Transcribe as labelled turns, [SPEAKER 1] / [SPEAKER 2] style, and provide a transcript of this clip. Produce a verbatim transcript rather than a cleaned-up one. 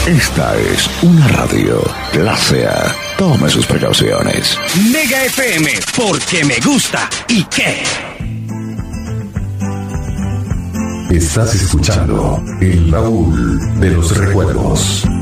[SPEAKER 1] Esta es una radio clase A. Tome sus precauciones.
[SPEAKER 2] Mega F M, porque me gusta. ¿Y qué?
[SPEAKER 3] Estás escuchando El Baúl de los Recuerdos.